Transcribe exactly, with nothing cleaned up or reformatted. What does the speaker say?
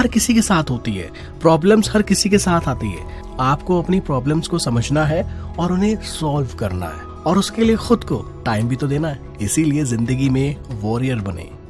हर किसी के साथ होती है, प्रॉब्लम्स हर किसी के साथ आती है। आपको अपनी प्रॉब्लम्स को समझना है और उन्हें सॉल्व करना है, और उसके लिए खुद को टाइम भी तो देना है। इसीलिए जिंदगी में वॉरियर बने।